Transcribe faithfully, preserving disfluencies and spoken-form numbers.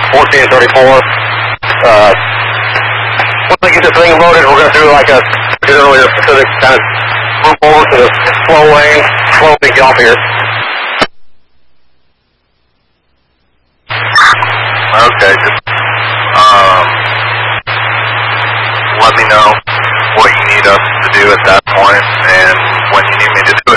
fourteen thirty-four. Uh, once we get this thing loaded, we're going to do like a, generally a Pacific kind of move over to the slow lane, slowly get off here. Okay, just um, let me know what you need us to do at that point, and when you need me to do